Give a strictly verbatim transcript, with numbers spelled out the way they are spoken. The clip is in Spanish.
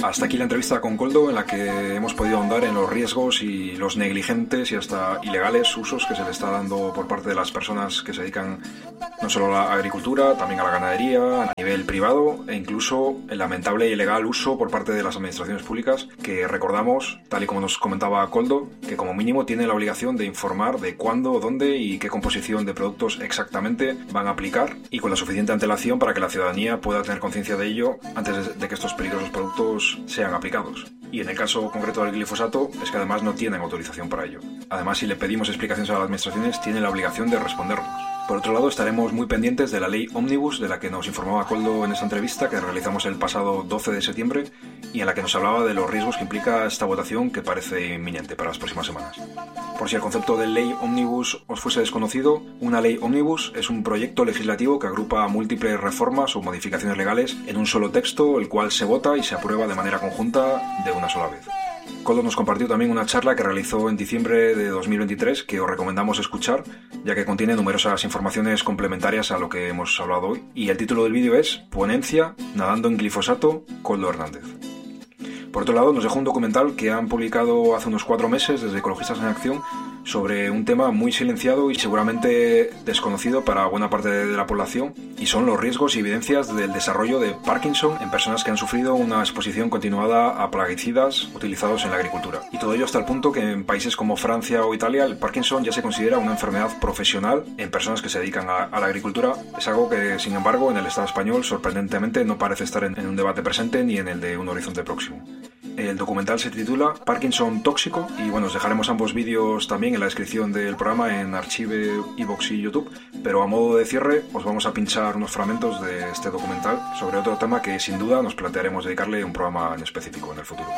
Hasta aquí la entrevista con Koldo, en la que hemos podido ahondar en los riesgos y los negligentes y hasta ilegales usos que se le está dando por parte de las personas que se dedican no solo a la agricultura, también a la ganadería, a nivel privado, e incluso el lamentable e ilegal uso por parte de las administraciones públicas, que recordamos, tal y como nos comentaba Koldo, que como mínimo tiene la obligación de informar de cuándo, dónde y qué composición de productos exactamente van a aplicar, y con la suficiente antelación para que la ciudadanía pueda tener conciencia de ello antes de que estos peligrosos productos sean aplicados. Y en el caso concreto del glifosato, es que además no tienen autorización para ello. Además, si le pedimos explicaciones a las administraciones, tienen la obligación de respondernos. Por otro lado, estaremos muy pendientes de la ley Omnibus, de la que nos informaba Koldo en esta entrevista que realizamos el pasado doce de septiembre y en la que nos hablaba de los riesgos que implica esta votación, que parece inminente para las próximas semanas. Por si el concepto de ley Omnibus os fuese desconocido, una ley Omnibus es un proyecto legislativo que agrupa múltiples reformas o modificaciones legales en un solo texto, el cual se vota y se aprueba de manera conjunta de una sola vez. Koldo nos compartió también una charla que realizó en diciembre de dos mil veintitrés que os recomendamos escuchar, ya que contiene numerosas informaciones complementarias a lo que hemos hablado hoy. Y el título del vídeo es Ponencia Nadando en Glifosato, Koldo Hernández. Por otro lado, nos dejó un documental que han publicado hace unos cuatro meses desde Ecologistas en Acción sobre un tema muy silenciado y seguramente desconocido para buena parte de la población, y son los riesgos y evidencias del desarrollo de Parkinson en personas que han sufrido una exposición continuada a plaguicidas utilizados en la agricultura. Y todo ello hasta el punto que en países como Francia o Italia el Parkinson ya se considera una enfermedad profesional en personas que se dedican a, a la agricultura. Es algo que, sin embargo, en el Estado español sorprendentemente no parece estar en, en un debate presente ni en el de un horizonte próximo. El documental se titula Parkinson tóxico y bueno, os dejaremos ambos vídeos también en la descripción del programa en Archive, iVoox y YouTube, pero a modo de cierre os vamos a pinchar unos fragmentos de este documental sobre otro tema que sin duda nos plantearemos dedicarle un programa en específico en el futuro.